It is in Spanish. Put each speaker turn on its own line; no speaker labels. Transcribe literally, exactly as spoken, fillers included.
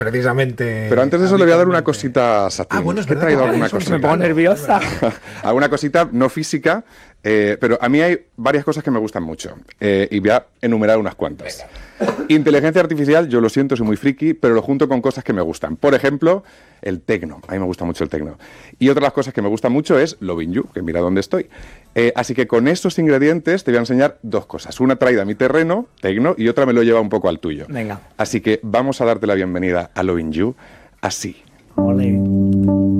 precisamente...
Pero antes de eso le voy a dar una cosita a Satín.
Ah, bueno, es
que he
verdad,
traído
que
alguna
eso
cosita.
Me pongo nerviosa.
Alguna cosita no física, eh, pero a mí hay varias cosas que me gustan mucho. Eh, y voy a enumerar unas cuantas. Inteligencia artificial, yo lo siento, soy muy friki, pero lo junto con cosas que me gustan. Por ejemplo, el tecno. A mí me gusta mucho el tecno. Y otra de las cosas que me gustan mucho es Loving You, que mira dónde estoy. Eh, así que con estos ingredientes te voy a enseñar dos cosas. Una traída a mi terreno, tecno, y otra me lo lleva un poco al tuyo.
Venga.
Así que vamos a darte la bienvenida a Loving You así.
Ole.